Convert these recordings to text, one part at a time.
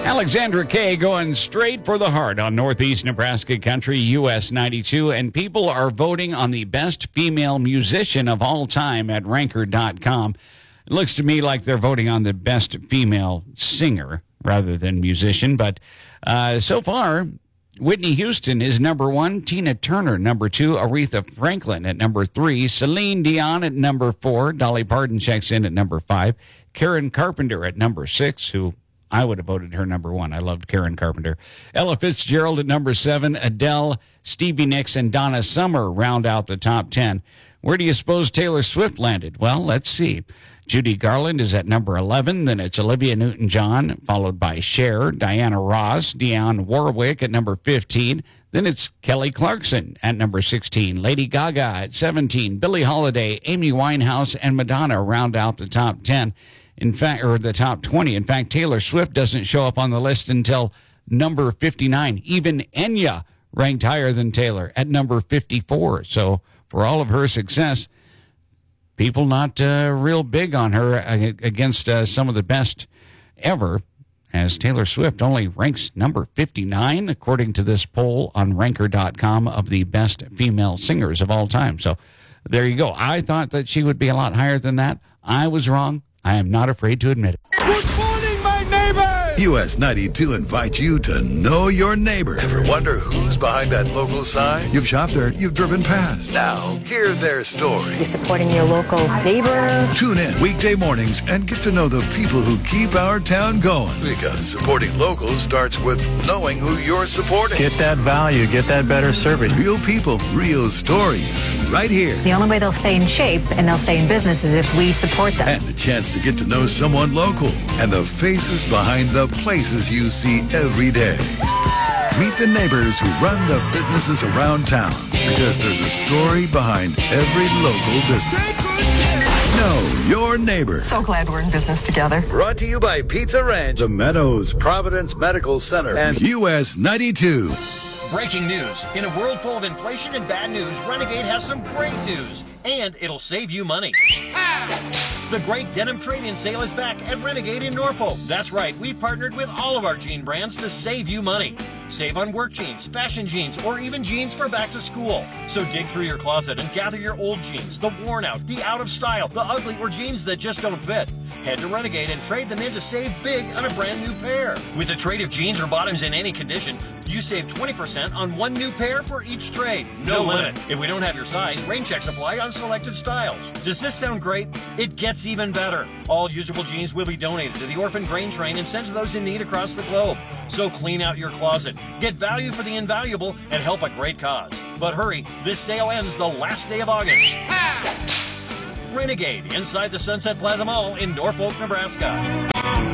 Alexandra Kay going straight for the heart on Northeast Nebraska Country, US 92, and people are voting on the best female musician of all time at Ranker.com. It looks to me like they're voting on the best female singer rather than musician, but so far, Whitney Houston is number 1, Tina Turner number 2, Aretha Franklin at number 3, Celine Dion at number 4, Dolly Parton checks in at number 5, Karen Carpenter at number 6, who I would have voted her number 1. I loved Karen Carpenter. Ella Fitzgerald at number 7, Adele, Stevie Nicks, and Donna Summer round out the top 10. Where do you suppose Taylor Swift landed? Well, let's see. Judy Garland is at number 11. Then it's Olivia Newton-John, followed by Cher, Diana Ross, Dionne Warwick at number 15. Then it's Kelly Clarkson at number 16. Lady Gaga at 17. Billie Holiday, Amy Winehouse, and Madonna round out the top 10. In fact, or the top 20. In fact, Taylor Swift doesn't show up on the list until number 59. Even Enya ranked higher than Taylor at number 54. So for all of her success, people not real big on her against some of the best ever, as Taylor Swift only ranks number 59, according to this poll on Ranker.com of the best female singers of all time. So there you go. I thought that she would be a lot higher than that. I was wrong. I am not afraid to admit it. Good morning, my neighbors! US 92 invites you to know your neighbor. Ever wonder who's behind that local sign? You've shopped there, you've driven past. Now, hear their story. You're supporting your local neighbor. Tune in weekday mornings and get to know the people who keep our town going. Because supporting locals starts with knowing who you're supporting. Get that value, get that better service. Real people, real stories, right here. The only way they'll stay in shape and they'll stay in business is if we support them. And the chance to get to know someone local and the faces behind the places you see every day. Meet the neighbors who run the businesses around town, because there's a story behind every local business. Know your neighbor. So glad we're in business together. Brought to you by Pizza Ranch, The Meadows, Providence Medical Center, and US 92. Breaking news. In a world full of inflation and bad news, Renegade has some great news, and it'll save you money. The great denim trade-in sale is back at Renegade in Norfolk. That's right, we've partnered with all of our jean brands to save you money. Save on work jeans, fashion jeans, or even jeans for back to school. So dig through your closet and gather your old jeans, the worn out, the out of style, the ugly, or jeans that just don't fit. Head to Renegade and trade them in to save big on a brand new pair. With a trade of jeans or bottoms in any condition, you save 20% on one new pair for each trade. No limit. If we don't have your size, rain checks apply on selected styles. Does this sound great? It gets even better. All usable jeans will be donated to the Orphan Grain Train and sent to those in need across the globe. So clean out your closet, get value for the invaluable, and help a great cause. But hurry, this sale ends the last day of August. Renegade, inside the Sunset Plaza Mall in Norfolk, Nebraska.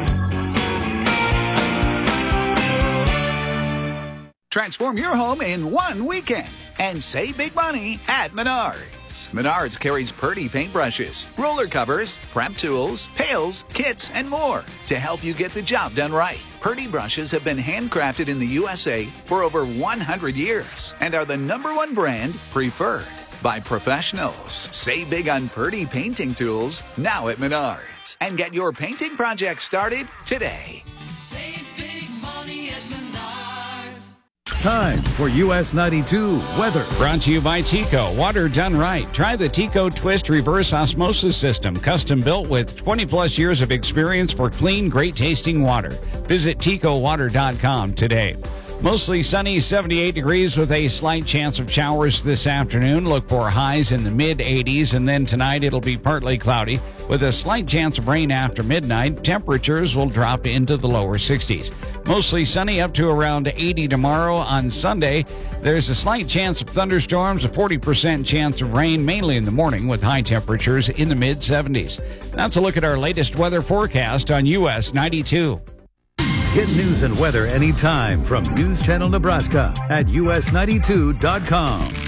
Transform your home in one weekend and save big money at Menards. Menards carries Purdy paintbrushes, roller covers, prep tools, pails, kits, and more to help you get the job done right. Purdy brushes have been handcrafted in the USA for over 100 years and are the #1 brand preferred by professionals. Save big on Purdy painting tools now at Menards and get your painting project started today. Save big money at Menards. Time for US 92 weather. Brought to you by Tico. Water done right. Try the Tico Twist Reverse Osmosis System, custom built with 20-plus years of experience for clean, great-tasting water. Visit TicoWater.com today. Mostly sunny, 78 degrees with a slight chance of showers this afternoon. Look for highs in the mid-80s, and then tonight it'll be partly cloudy with a slight chance of rain after midnight. Temperatures will drop into the lower 60s. Mostly sunny up to around 80 tomorrow. On Sunday, there's a slight chance of thunderstorms, a 40% chance of rain, mainly in the morning, with high temperatures in the mid-70s. That's a look at our latest weather forecast on US 92. Get news and weather anytime from News Channel Nebraska at US92.com.